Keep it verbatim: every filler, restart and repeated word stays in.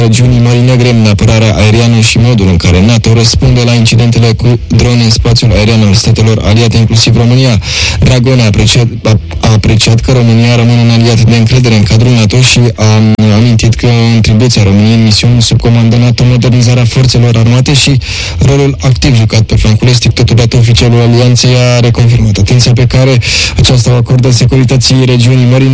regiunii Mării Negre, apărarea aeriană și modul în care NATO răspunde la incidentele cu drone în spațiul aerian al statelor aliate, inclusiv România. Dragone a apreciat, a, a apreciat că România rămâne un aliat de încredere în cadrul NATO și a amintit că contribuția României în misiuni sub comandă NATO, modernizarea forțelor armate și rolul activ jucat pe flancul estic. Totodată, oficialul alianței a reconfirmat atenția pe care aceasta o acordă securității regiunii Mării